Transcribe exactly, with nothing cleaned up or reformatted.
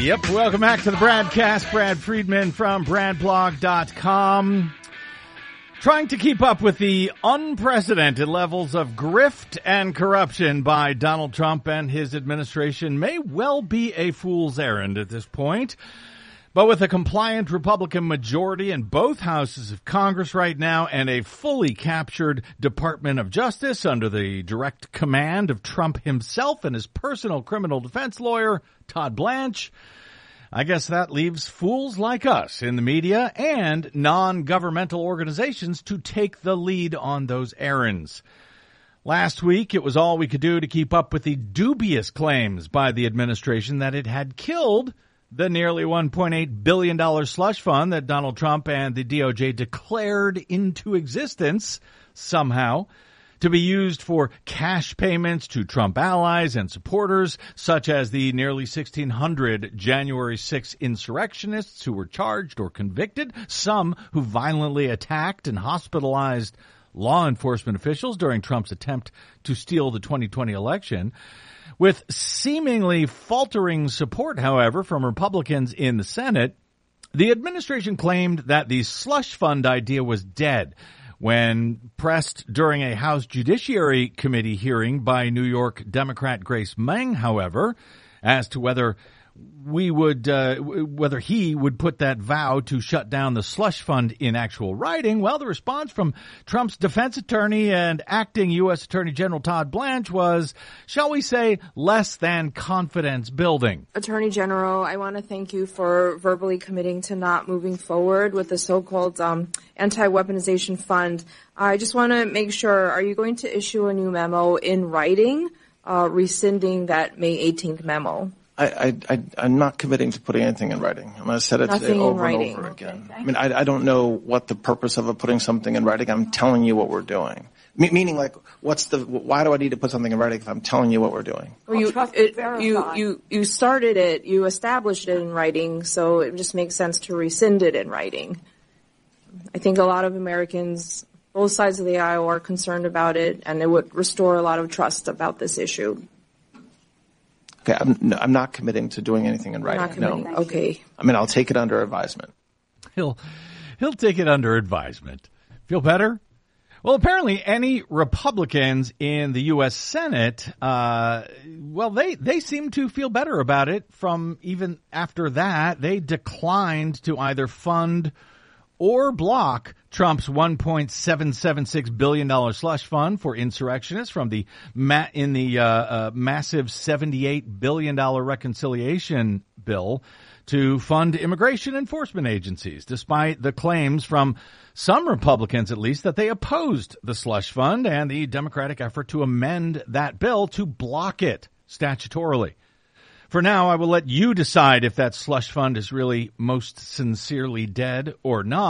Yep, welcome back to the Bradcast. Brad Friedman from brad blog dot com. Trying to keep up with the unprecedented levels of grift and corruption by Donald Trump and his administration may well be a fool's errand at this point. But with a compliant Republican majority in both houses of Congress right now and a fully captured Department of Justice under the direct command of Trump himself and his personal criminal defense lawyer, Todd Blanche, I guess that leaves fools like us in the media and non-governmental organizations to take the lead on those errands. Last week, it was all we could do to keep up with the dubious claims by the administration that it had killed the nearly one point eight billion dollars slush fund that Donald Trump and the D O J declared into existence somehow to be used for cash payments to Trump allies and supporters, such as the nearly sixteen hundred January sixth insurrectionists who were charged or convicted, some who violently attacked and hospitalized law enforcement officials during Trump's attempt to steal the twenty twenty election. With seemingly faltering support, however, from Republicans in the Senate, the administration claimed that the slush fund idea was dead. When pressed during a House Judiciary Committee hearing by New York Democrat Grace Meng, however, as to whether we would, uh, whether he would put that vow to shut down the slush fund in actual writing, well, the response from Trump's defense attorney and acting U S Attorney General Todd Blanche was, shall we say, less than confidence building. Attorney General, I want to thank you for verbally committing to not moving forward with the so-called um, anti-weaponization fund. I just want to make sure, are you going to issue a new memo in writing, uh, rescinding that May eighteenth memo? I, I, I, I'm not committing to putting anything in writing. I'm going to say it Nothing today over and over okay. again. I mean, I, I don't know what the purpose of putting something in writing. I'm telling you what we're doing. Me- meaning, like, what's the? Why do I need to put something in writing if I'm telling you what we're doing? Well, you, it, you, you, you started it, you established it in writing, so it just makes sense to rescind it in writing. I think a lot of Americans, both sides of the aisle, are concerned about it, and it would restore a lot of trust about this issue. Okay, I'm, no, I'm not committing to doing anything in writing. Not committing. No. Okay. I mean, I'll take it under advisement. He'll, he'll take it under advisement. Feel better? Well, apparently any Republicans in the U S Senate, uh, well, they, they seem to feel better about it from even after that. They declined to either fund or block Trump's one point seven seven six billion dollars slush fund for insurrectionists from the ma- in the uh, uh, massive seventy-eight billion dollars reconciliation bill to fund immigration enforcement agencies, despite the claims from some Republicans, at least, that they opposed the slush fund and the Democratic effort to amend that bill to block it statutorily. For now, I will let you decide if that slush fund is really most sincerely dead or not.